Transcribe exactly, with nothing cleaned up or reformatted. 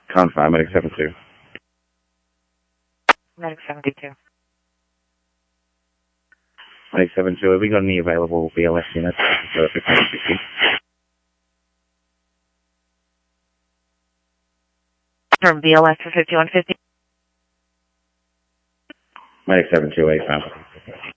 Confirm, Medic seven two. Medic seventy-two. Medic seven two, have we got any available B L S units for fifteen sixty? From B L S for fifty-one fifty. Medic seven two, A, found.